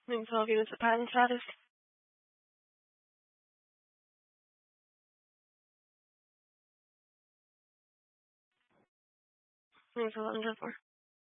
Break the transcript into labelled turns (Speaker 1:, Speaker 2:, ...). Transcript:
Speaker 1: Maybe 12 units of patent status. Maybe 11 to 4.